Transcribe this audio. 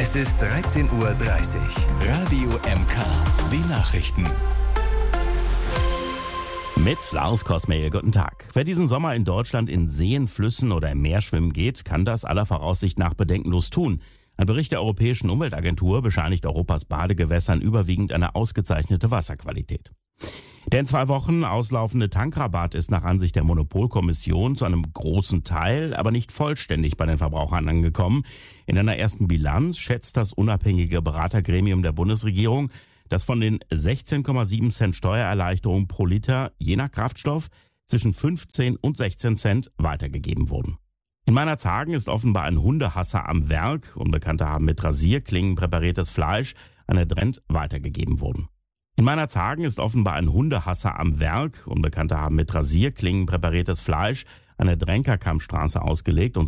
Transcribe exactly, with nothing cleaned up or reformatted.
Es ist dreizehn Uhr dreißig. Radio M K. Die Nachrichten. Mit Lars Kosmehl, guten Tag. Wer diesen Sommer in Deutschland in Seen, Flüssen oder im Meer schwimmen geht, kann das aller Voraussicht nach bedenkenlos tun. Ein Bericht der Europäischen Umweltagentur bescheinigt Europas Badegewässern überwiegend eine ausgezeichnete Wasserqualität. Der in zwei Wochen auslaufende Tankrabatt ist nach Ansicht der Monopolkommission zu einem großen Teil, aber nicht vollständig bei den Verbrauchern angekommen. In einer ersten Bilanz schätzt das unabhängige Beratergremium der Bundesregierung, dass von den sechzehn Komma sieben Cent Steuererleichterung pro Liter je nach Kraftstoff zwischen fünfzehn und sechzehn Cent weitergegeben wurden. In Meinerzhagen ist offenbar ein Hundehasser am Werk. Unbekannte haben mit Rasierklingen präpariertes Fleisch an der Drent weitergegeben wurden. In Meinerzhagen ist offenbar ein Hundehasser am Werk. Unbekannte haben mit Rasierklingen präpariertes Fleisch an der Drenkerkammstraße ausgelegt und